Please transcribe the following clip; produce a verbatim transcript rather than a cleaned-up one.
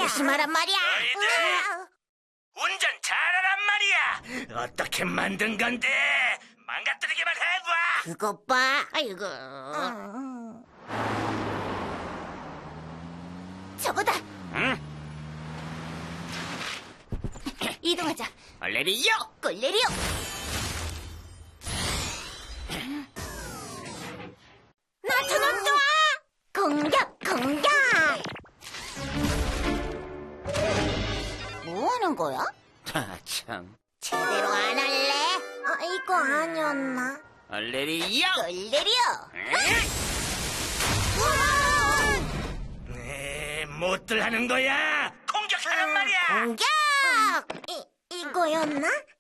조심하란 말이야. 너희들 운전 잘하란 말이야. 어떻게 만든 건데? 망가뜨리기만 해봐. 그것 봐. 아이고. 저거다. 응? 이동하자. 얼레리요. 꼴레리오. 나타난다. 공격, 공격. 뭐 하는 거야? 아, 참. 제대로 안 할래? 아, 이거 아니었나? 얼레리요. 꼴레리오. 네, 못들 하는 거야. 공격하란 말이야. 공격! 이, 이거였나?